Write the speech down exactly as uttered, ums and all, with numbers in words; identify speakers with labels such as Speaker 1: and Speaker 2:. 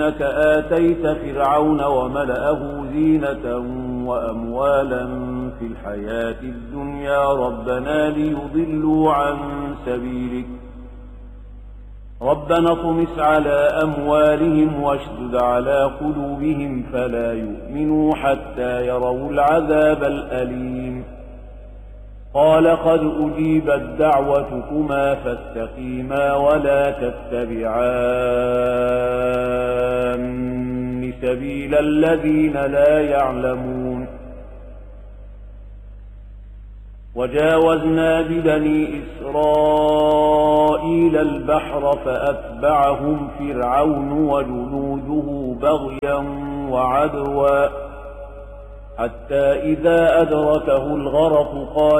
Speaker 1: إنك آتيت فرعون وملأه زينة وأموالا في الحياة الدنيا ربنا ليضلوا عن سبيلك ربنا اطمس على أموالهم واشدد على قلوبهم فلا يؤمنوا حتى يروا العذاب الأليم قال قد أجيبت دعوتكما فاستقيما ولا تتبعان سبيل الذين لا يعلمون وجاوزنا ببني إسرائيل البحر فأتبعهم فرعون وجنوده بغيا وعدوا حتى إذا أدركه الغرق قال